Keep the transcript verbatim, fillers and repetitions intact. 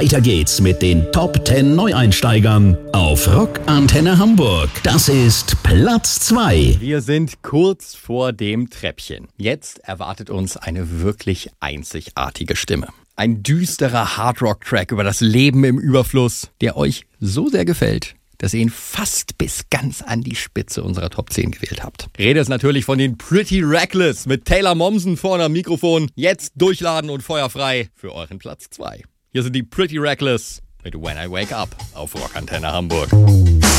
Weiter geht's mit den Top zehn Neueinsteigern auf Rock Antenne Hamburg. Das ist Platz zwei. Wir sind kurz vor dem Treppchen. Jetzt erwartet uns eine wirklich einzigartige Stimme. Ein düsterer Hardrock-Track über das Leben im Überfluss, der euch so sehr gefällt, dass ihr ihn fast bis ganz an die Spitze unserer Top zehn gewählt habt. Rede ist natürlich von den Pretty Reckless mit Taylor Momsen vorne am Mikrofon. Jetzt durchladen und feuerfrei für euren Platz zwei. Hier sind die Pretty Reckless mit When I Wake Up auf Rock Antenne Hamburg.